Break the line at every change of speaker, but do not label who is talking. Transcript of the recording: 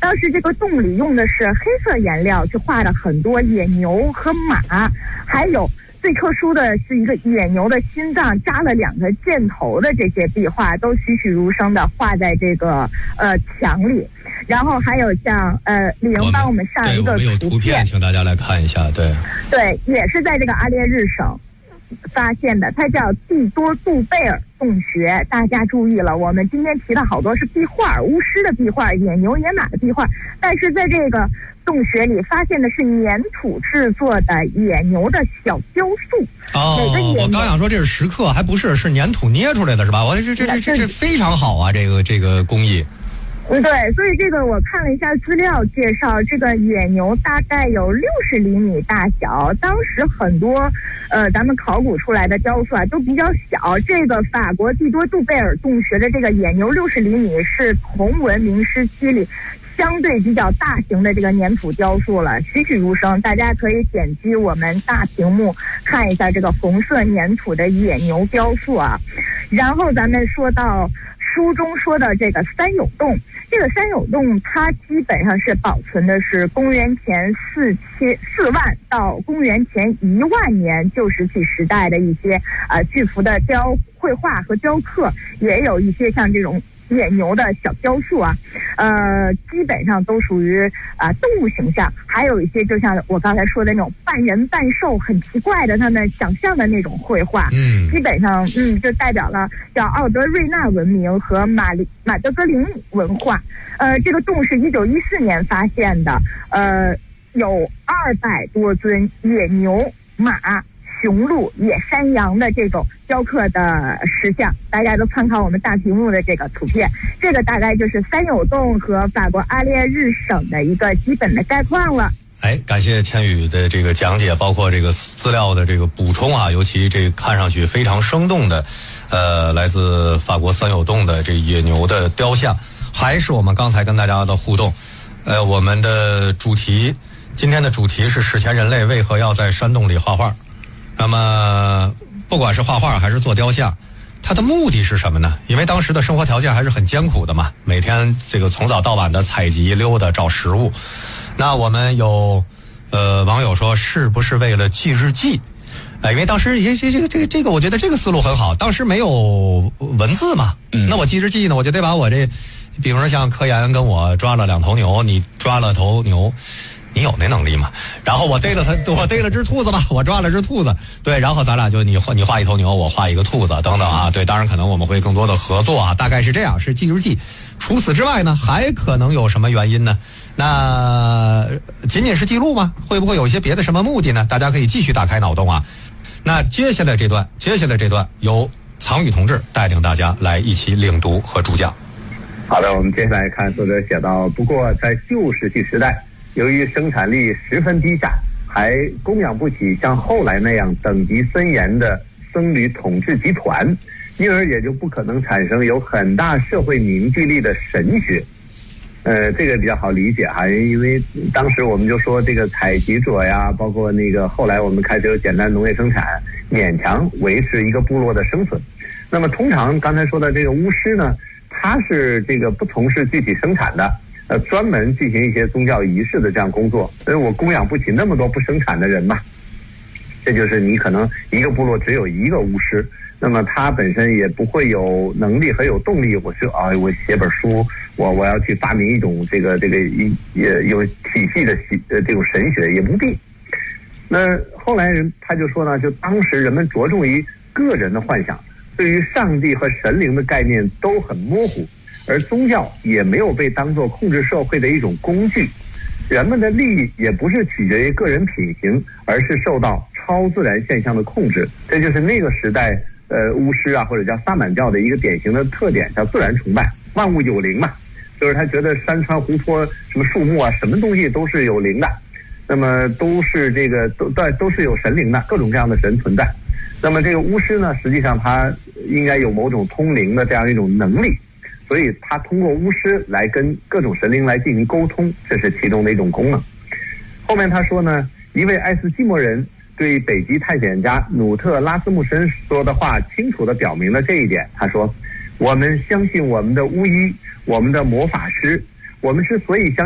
当时这个洞里用的是黑色颜料去画了很多野牛和马，还有最特殊的是一个野牛的心脏扎了2个箭头的这些壁画，都栩栩如生的画在这个墙里。然后还有像李莹帮我们上一个
我们有图片，请大家来看一下。对，
也是在这个阿列日省发现的，它叫蒂多杜贝尔洞穴。大家注意了，我们今天提的好多是壁画，巫师的壁画，野牛野马的壁画，但是在这个洞穴里发现的是粘土制作的野牛的小雕塑。
我刚想说这是石刻，还不是，是粘土捏出来的是吧？我这非常好啊，这个工艺。
对，所以这个我看了一下资料介绍，这个野牛大概有60厘米大小。当时很多咱们考古出来的雕塑啊都比较小，这个法国蒂多杜贝尔洞穴的这个野牛60厘米是同文明时期里相对比较大型的这个粘土雕塑了，栩栩如生。大家可以点击我们大屏幕看一下这个红色粘土的野牛雕塑啊。然后咱们说到书中说的这个三友洞，这个三友洞它基本上是保存的是公元前4万到公元前1万年旧石器时代的一些巨幅的绘画和雕刻，也有一些像这种野牛的小雕塑啊，基本上都属于动物形象，还有一些就像我刚才说的那种半人半兽很奇怪的他们想象的那种绘画，基本上就代表了叫奥德瑞纳文明和马德格林文化。这个洞是1914年发现的，有200多尊野牛、马、雄鹿、野山羊的这种雕刻的石像，大家都参考我们大屏幕的这个图片。这个大概就是三友洞和法国阿列日省的一个基本的概况了。
感谢千羽的这个讲解，包括这个资料的这个补充啊，尤其这看上去非常生动的，来自法国三友洞的这野牛的雕像，还是我们刚才跟大家的互动。我们的今天的主题是史前人类为何要在山洞里画画。那么不管是画画还是做雕像，它的目的是什么呢？因为当时的生活条件还是很艰苦的嘛，每天这个从早到晚的采集溜达找食物。那我们有网友说是不是为了记日记？因为当时这个我觉得这个思路很好，当时没有文字嘛，那我记日记呢，我就得把我这，比如说像科研跟我抓了2头牛，你抓了头牛，你有那能力吗？然后我逮了只兔子吧，我抓了只兔子，对，然后咱俩就你画1头牛，我画1个兔子等等啊，对，当然可能我们会更多的合作啊，大概是这样，是记日记。除此之外呢，还可能有什么原因呢？那仅仅是记录吗？会不会有一些别的什么目的呢？大家可以继续打开脑洞啊。那接下来这段由藏宇同志带领大家来一起领读和主讲。
好的，我们接下来看作者写道，不过在旧石器时代，由于生产力十分低下，还供养不起像后来那样等级森严的僧侣统治集团，因而也就不可能产生有很大社会凝聚力的神学。这个比较好理解哈，因为当时我们就说这个采集者呀，包括那个后来我们开始有简单农业生产，勉强维持一个部落的生存。那么通常刚才说的这个巫师呢，他是这个不从事具体生产的，专门进行一些宗教仪式的这样工作，所以我供养不起那么多不生产的人嘛。这就是你可能一个部落只有一个巫师，那么他本身也不会有能力和有动力，我我写本书，我要去发明一种这个也有体系的这种神学，也不必。那后来他就说呢，就当时人们着重于个人的幻想，对于上帝和神灵的概念都很模糊，而宗教也没有被当作控制社会的一种工具。人们的利益也不是取决于个人品行，而是受到超自然现象的控制。这就是那个时代巫师啊，或者叫萨满教的一个典型的特点，叫自然崇拜，万物有灵嘛，就是他觉得山川湖泊什么树木啊，什么东西都是有灵的，那么都是这个都是有神灵的，各种各样的神存在。那么这个巫师呢，实际上他应该有某种通灵的这样一种能力，所以他通过巫师来跟各种神灵来进行沟通，这是其中的一种功能。后面他说呢，一位爱斯基摩人对北极探险家努特拉斯穆森说的话清楚地表明了这一点。他说，我们相信我们的巫医，我们的魔法师，我们之所以相